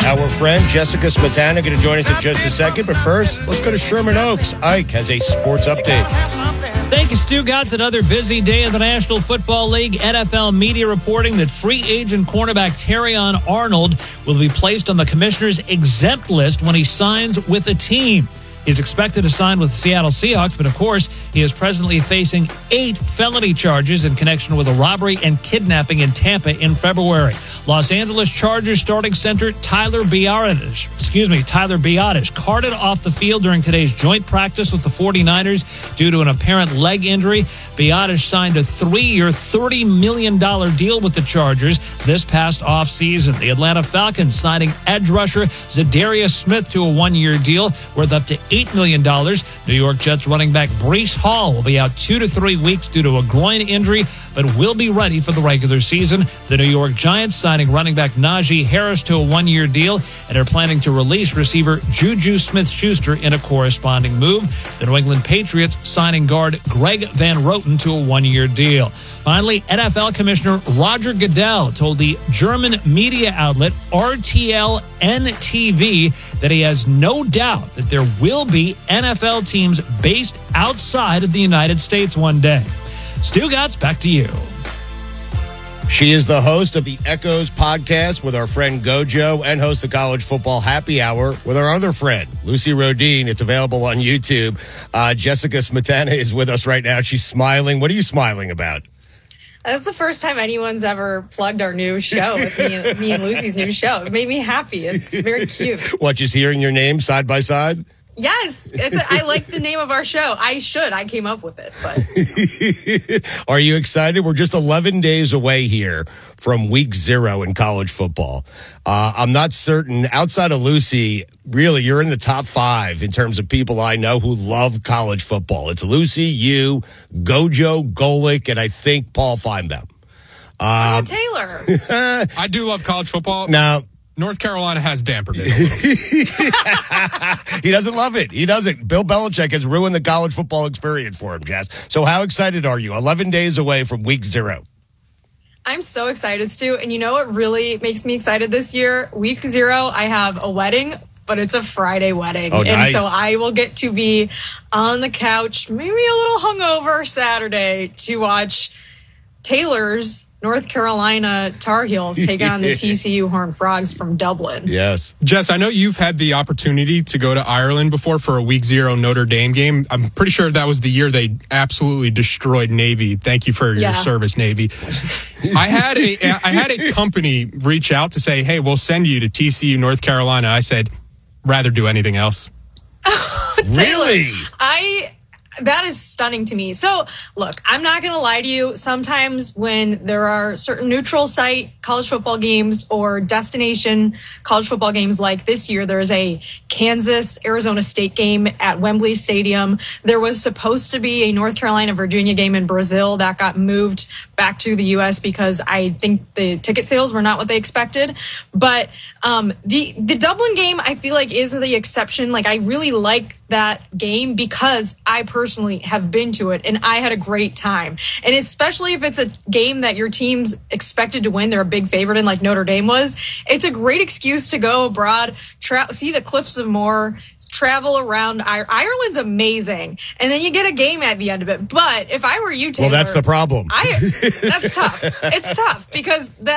Our friend Jessica Smetana going to join us in just a second. But first, let's go to Sherman Oaks. Ike has a sports update. Thank you, Stu. Got another busy day in the National Football League. NFL media reporting that free agent cornerback Terrion Arnold will be placed on the commissioner's exempt list when he signs with a team. He's expected to sign with the Seattle Seahawks, but of course, he is presently facing 8 felony charges in connection with a robbery and kidnapping in Tampa in February. Los Angeles Chargers starting center Tyler Biadasz carted off the field during today's joint practice with the 49ers due to an apparent leg injury. Biadasz signed a 3-year, $30 million deal with the Chargers this past offseason. The Atlanta Falcons signing edge rusher Zadarius Smith to a 1-year deal worth up to $8 million. New York Jets running back Breece Hall will be out 2 to 3 weeks due to a groin injury, but will be ready for the regular season. The New York Giants signing running back Najee Harris to a 1-year deal and are planning to release receiver Juju Smith-Schuster in a corresponding move. The New England Patriots signing guard Greg Van Roten to a 1-year deal. Finally, NFL Commissioner Roger Goodell told the German media outlet RTL-NTV that he has no doubt that there will be NFL teams based outside of the United States one day. Stu Gatz, back to you. She is the host of the Echoes podcast with our friend Gojo and host the College Football Happy Hour with our other friend, Lucy Rodine. It's available on YouTube. Jessica Smetana is with us right now. She's smiling. What are you smiling about? That's the first time anyone's ever plugged our new show with me and Lucy's new show. It made me happy. It's very cute. What, just hearing your name side by side? Yes. I like the name of our show. I came up with it. But Are you excited? We're just 11 days away here from week 0 in college football. I'm not certain. Outside of Lucy, really, you're in the top 5 in terms of people I know who love college football. It's Lucy, you, Gojo, Golick, and I think Paul Feinbaum. Taylor. I do love college football. Now, North Carolina has dampened it a little. He doesn't love it. He doesn't. Bill Belichick has ruined the college football experience for him, Jess. So how excited are you? 11 days away from week 0. I'm so excited, Stu. And you know what really makes me excited this year? Week 0, I have a wedding, but it's a Friday wedding. Oh, nice. And so I will get to be on the couch, maybe a little hungover Saturday to watch Taylor's North Carolina Tar Heels take on the TCU Horned Frogs from Dublin. Yes. Jess, I know you've had the opportunity to go to Ireland before for a week 0 Notre Dame game. I'm pretty sure that was the year they absolutely destroyed Navy. Thank you for your service, Navy. I had a company reach out to say, hey, we'll send you to TCU North Carolina. I said, rather do anything else. Really? That is stunning to me. So, look, I'm not going to lie to you. Sometimes when there are certain neutral site college football games or destination college football games like this year, there's a Kansas-Arizona State game at Wembley Stadium. There was supposed to be a North Carolina-Virginia game in Brazil that got moved back to the U.S. because I think the ticket sales were not what they expected. But the Dublin game, I feel like, is the exception. Like, I really like that game because I personally have been to it and I had a great time. And especially if it's a game that your team's expected to win, they're a big favorite in, like Notre Dame was, it's a great excuse to go abroad, see the Cliffs of Moher, travel around. Ireland's amazing. And then you get a game at the end of it. But if I were you, Taylor... Well, that's the problem. That's tough. It's tough because that